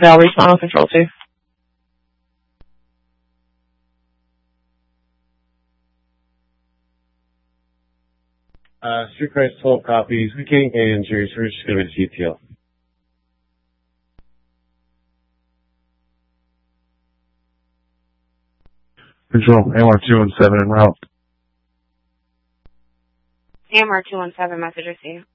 Val, respond on control 2. Street Price 12 copies, King and Jerry Search going to GTL. Control, AMR 217 en route. AMR 217, message received.